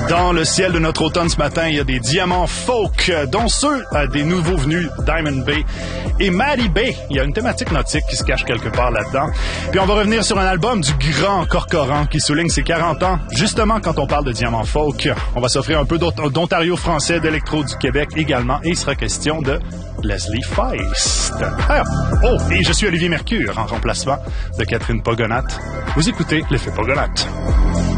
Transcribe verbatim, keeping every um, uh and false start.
Dans le ciel de notre automne ce matin, il y a des diamants folk, dont ceux euh, des nouveaux venus Diamond Bay et Maddie Bay. Il y a une thématique nautique qui se cache quelque part là-dedans. Puis on va revenir sur un album du grand Corcoran qui souligne ses quarante ans. Justement, quand on parle de diamants folk, on va s'offrir un peu d'Ontario français, d'électro du Québec également, et il sera question de Leslie Feist. Alors, oh, et je suis Olivier Mercure, en remplacement de Catherine Pogonat. Vous écoutez l'effet Pogonat.